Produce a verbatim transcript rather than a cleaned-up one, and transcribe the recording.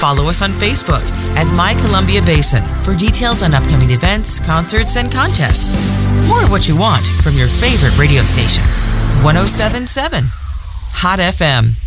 follow us on Facebook at My Columbia Basin for details on upcoming events, concerts, and contests. More of what you want from your favorite radio station. one oh seven point seven Hot F M.